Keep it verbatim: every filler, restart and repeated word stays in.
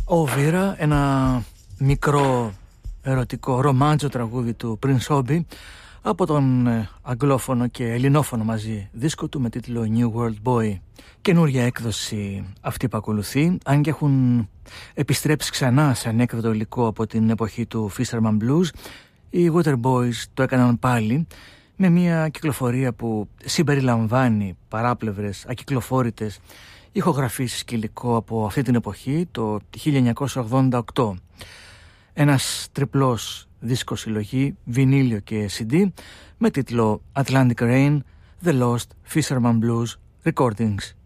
Ο Βίρα, ένα μικρό ερωτικό ρομάντζο τραγούδι του Prince Hobby από τον αγγλόφωνο και ελληνόφωνο μαζί δίσκο του με τίτλο New World Boy. Καινούρια έκδοση αυτή που ακολουθεί, αν και έχουν επιστρέψει ξανά σε ανέκδοτο υλικό από την εποχή του Fisherman Blues, οι Waterboys το έκαναν πάλι με μια κυκλοφορία που συμπεριλαμβάνει παράπλευρες, ακυκλοφόρητες ηχογραφήσεις και υλικό από αυτή την εποχή, το χίλια εννιακόσια ογδόντα οκτώ. Ένας τριπλός δίσκος συλλογή, βινίλιο και σι ντι με τίτλο Atlantic Rain, The Lost Fisherman Blues Recordings.